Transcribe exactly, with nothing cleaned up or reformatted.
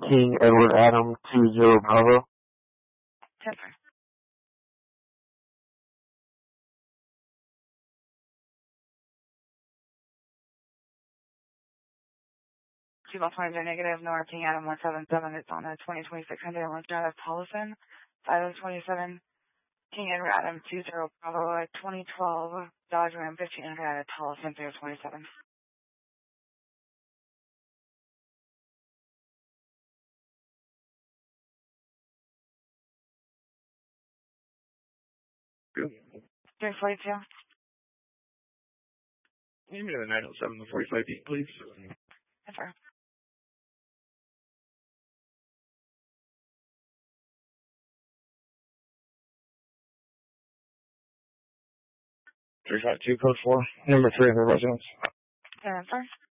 King Edward Adam two zero Bravo. ten four. Two California negative, Nora King Adam one seven seven. It's on the twenty twenty-six Hyundai Elantra Drive Paulson. five oh twenty-seven King Edward Adam two zero Bravo, twenty twelve Dodge Ram fifteen hundred out of Paulson zero twenty-seven. three forty-two. Give me the nine oh seven to forty-five D, please. ten four. three five two, code four, number three of the residence. ten four.